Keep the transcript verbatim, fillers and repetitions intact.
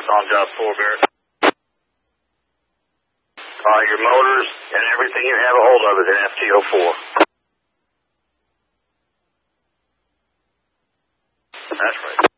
on job four, Barrett. Uh, your motors and everything you have a hold of is in F T O four. That's right.